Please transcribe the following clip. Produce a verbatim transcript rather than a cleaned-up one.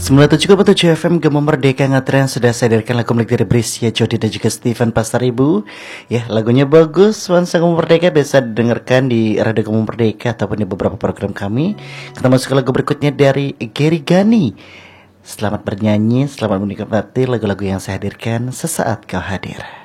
sembilan puluh tujuh koma tujuh F M Gema Merdeka Ngatren sudah saya hadirkan lagu milik dari Brisya Jody dan juga Steven Pasaribu. Ya, lagunya bagus. Nuansa Gema Merdeka bisa didengarkan di Radio Gema Merdeka ataupun di beberapa program kami. Kita masuk ke lagu berikutnya dari Gary Gani. Selamat bernyanyi, selamat menikmati lagu-lagu yang saya hadirkan sesaat kau hadir.